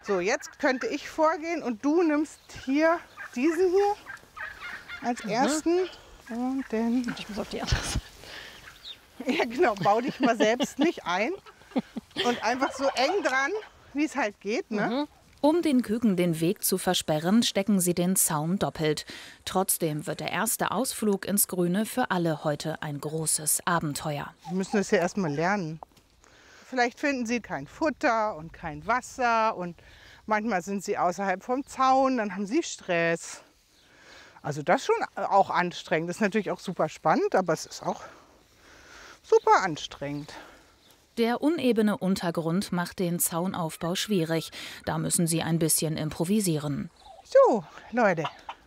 So, jetzt könnte ich vorgehen und du nimmst hier diesen hier als ersten. Und dann. Ich muss auf die andere Seite. Ja, genau. Bau dich mal selbst nicht ein. Und einfach so eng dran, wie es halt geht, ne? Um den Küken den Weg zu versperren, stecken sie den Zaun doppelt. Trotzdem wird der erste Ausflug ins Grüne für alle heute ein großes Abenteuer. Wir müssen das ja erstmal lernen. Vielleicht finden sie kein Futter und kein Wasser und manchmal sind sie außerhalb vom Zaun, dann haben sie Stress. Also das ist schon auch anstrengend. Das ist natürlich auch super spannend, aber es ist auch super anstrengend. Der unebene Untergrund macht den Zaunaufbau schwierig. Da müssen sie ein bisschen improvisieren. So, Leute,